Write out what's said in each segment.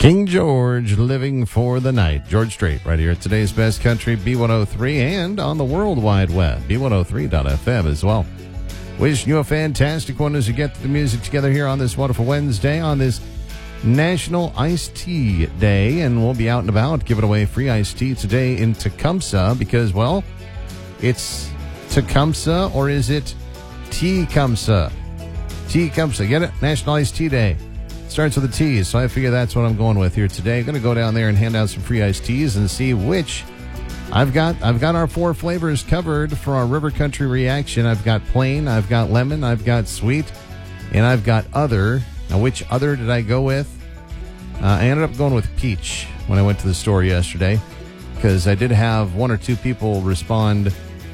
King George, Living for the Night. George Strait, right here at today's Best Country, B103, and on the World Wide Web, B103.fm as well. Wishing you a fantastic one as you get the music together here on this wonderful Wednesday, on this National Iced Tea Day, and we'll be out and about giving away free iced tea today in Tecumseh because, well, it's Tecumseh, or is it Tecumseh? Tecumseh, get it? National Iced Tea Day. Starts with a T, so I figure that's what I'm going with here today. I'm going to go down there and hand out some free iced teas and see which I've got our 4 flavors covered for our River Country reaction. I've got plain, I've got lemon, I've got sweet, and I've got other. Now, which other did I go with? I ended up going with peach when I went to the store yesterday because I did have 1 or 2 people respond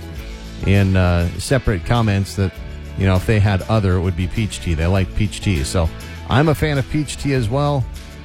in separate comments that, you know, if they had other, it would be peach tea. They like peach tea, so I'm a fan of peach tea as well,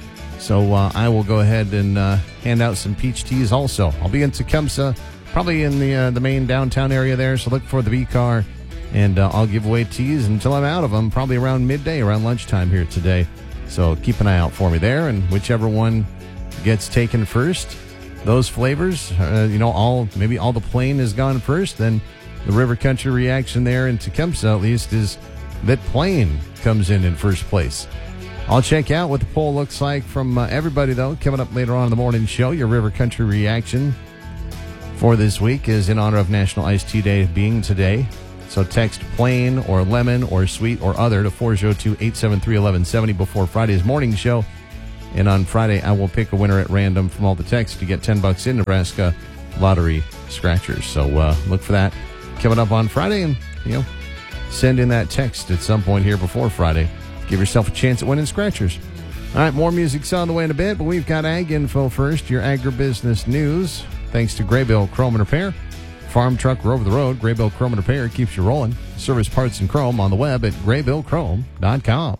so I will go ahead and hand out some peach teas also. I'll be in Tecumseh, probably in the main downtown area there, so look for the B car, and I'll give away teas until I'm out of them, probably around midday, around lunchtime here today. So keep an eye out for me there, and whichever one gets taken first, those flavors, maybe all the plain is gone first, then the River Country reaction there in Tecumseh at least is that plain comes in first place. I'll check out what the poll looks like from everybody, though, coming up later on in the morning show. Your River Country reaction for this week is in honor of National Iced Tea Day being today. So text plain or lemon or sweet or other to 402-873-1170 before Friday's morning show. And on Friday, I will pick a winner at random from all the texts to get $10 in Nebraska Lottery Scratchers. So look for that coming up on Friday, and, send in that text at some point here before Friday. Give yourself a chance at winning Scratchers. All right, more music's on the way in a bit, but we've got ag info first, your agribusiness news. Thanks to Graybill Chrome and Repair. Farm truck or over the road, Graybill Chrome and Repair keeps you rolling. Service parts and chrome on the web at graybillchrome.com.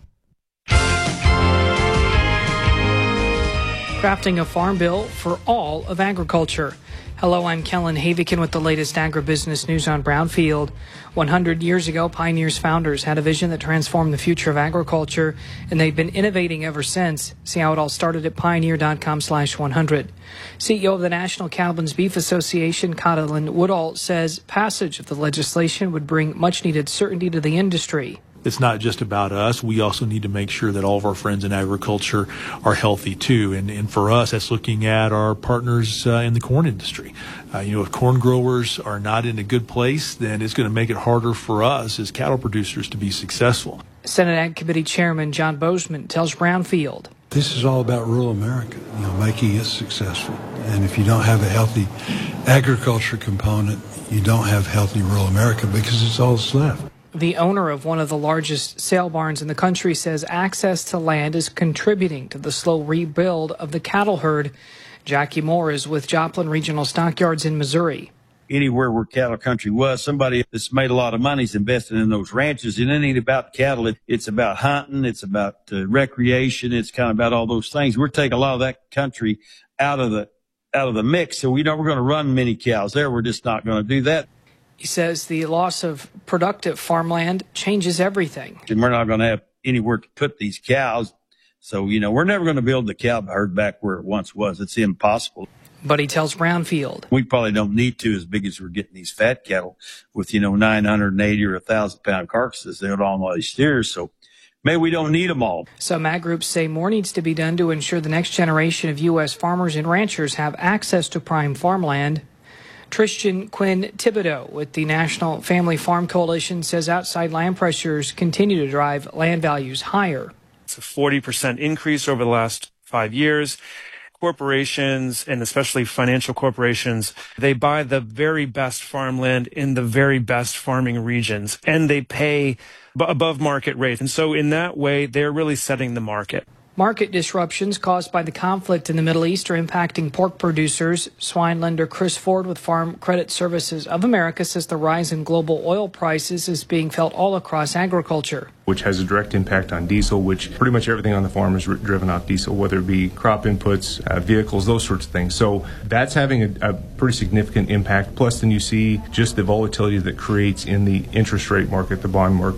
Crafting a farm bill for all of agriculture. Hello, I'm Kellen Havikin with the latest agribusiness news on Brownfield. 100 years ago, Pioneer's founders had a vision that transformed the future of agriculture, and they've been innovating ever since. See how it all started at pioneer.com/100. CEO of the National Cattlemen's Beef Association, Codlin Woodall, says passage of the legislation would bring much-needed certainty to the industry. It's not just about us. We also need to make sure that all of our friends in agriculture are healthy too. And for us, that's looking at our partners in the corn industry. If corn growers are not in a good place, then it's going to make it harder for us as cattle producers to be successful. Senate Ag Committee Chairman John Bozeman tells Brownfield. This is all about rural America, making it successful. And if you don't have a healthy agriculture component, you don't have healthy rural America because it's all that's left. The owner of one of the largest sale barns in the country says access to land is contributing to the slow rebuild of the cattle herd. Jackie Moore is with Joplin Regional Stockyards in Missouri. Anywhere where cattle country was, somebody that's made a lot of money is investing in those ranches. And it ain't about cattle. It's about hunting. It's about recreation. It's kind of about all those things. We're taking a lot of that country out of the mix. So we're going to run many cows there. We're just not going to do that. He says the loss of productive farmland changes everything. And we're not going to have anywhere to put these cows. So, we're never going to build the cow herd back where it once was. It's impossible. But he tells Brownfield, we probably don't need to, as big as we're getting these fat cattle with, 980 or 1,000 pound carcasses. They don't all these steers. So maybe we don't need them all. Some ag groups say more needs to be done to ensure the next generation of U.S. farmers and ranchers have access to prime farmland. Tristan Quinn Thibodeau with the National Family Farm Coalition says outside land pressures continue to drive land values higher. It's a 40% increase over the last 5 years. Corporations, and especially financial corporations, they buy the very best farmland in the very best farming regions, and they pay above market rate. And so in that way, they're really setting the market. Market disruptions caused by the conflict in the Middle East are impacting pork producers. Swine lender Chris Ford with Farm Credit Services of America says the rise in global oil prices is being felt all across agriculture. Which has a direct impact on diesel, which pretty much everything on the farm is driven off diesel, whether it be crop inputs, vehicles, those sorts of things. So that's having a pretty significant impact. Plus, then you see just the volatility that creates in the interest rate market, the bond markets.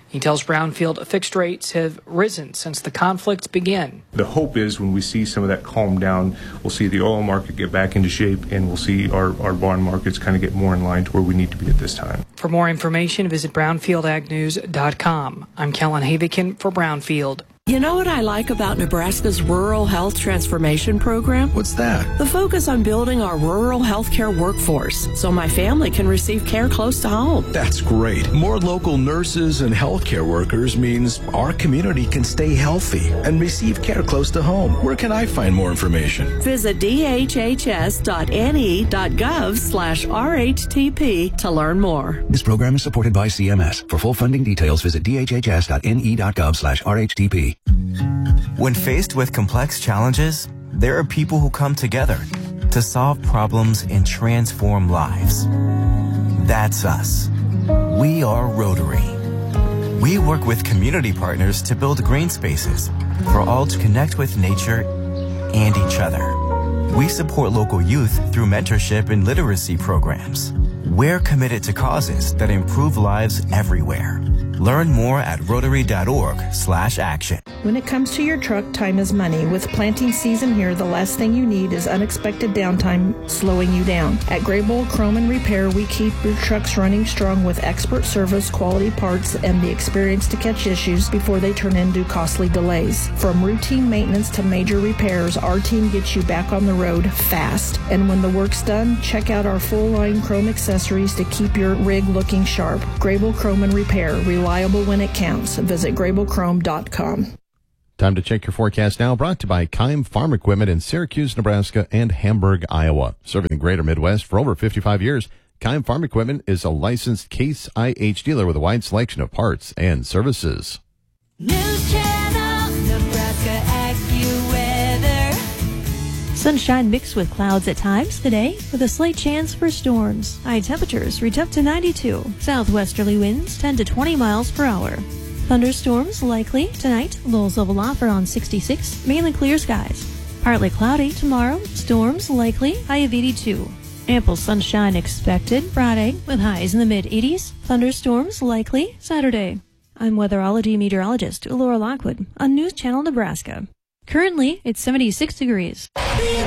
He tells Brownfield fixed rates have risen since the conflict began. The hope is when we see some of that calm down, we'll see the oil market get back into shape, and we'll see our bond markets kind of get more in line to where we need to be at this time. For more information, visit brownfieldagnews.com. I'm Kellen Havikin for Brownfield. You know what I like about Nebraska's Rural Health Transformation Program? What's that? The focus on building our rural healthcare workforce so my family can receive care close to home. That's great. More local nurses and healthcare workers means our community can stay healthy and receive care close to home. Where can I find more information? Visit dhhs.ne.gov/RHTP to learn more. This program is supported by CMS. For full funding details, visit dhhs.ne.gov/RHTP. When faced with complex challenges, there are people who come together to solve problems and transform lives. That's us. We are Rotary. We work with community partners to build green spaces for all to connect with nature and each other. We support local youth through mentorship and literacy programs. We're committed to causes that improve lives everywhere. Learn more at Rotary.org/action. When it comes to your truck, time is money. With planting season here, the last thing you need is unexpected downtime slowing you down. At Graybull Chrome and Repair, we keep your trucks running strong with expert service, quality parts, and the experience to catch issues before they turn into costly delays. From routine maintenance to major repairs, our team gets you back on the road fast. And when the work's done, check out our full-line chrome accessories to keep your rig looking sharp. Graybull Chrome and Repair, reliable when it counts. Visit GraybullChrome.com. Time to check your forecast now, brought to you by Keim Farm Equipment in Syracuse, Nebraska, and Hamburg, Iowa. Serving the greater Midwest for over 55 years, Keim Farm Equipment is a licensed Case IH dealer with a wide selection of parts and services. News Channel, Nebraska AccuWeather. Sunshine mixed with clouds at times today, with a slight chance for storms. High temperatures reach up to 92. Southwesterly winds 10 to 20 miles per hour. Thunderstorms likely tonight. Lows level off around 66. Mainly clear skies. Partly cloudy tomorrow. Storms likely. High of 82. Ample sunshine expected Friday with highs in the mid-80s. Thunderstorms likely Saturday. I'm weatherology meteorologist Laura Lockwood on News Channel Nebraska. Currently, it's 76 degrees.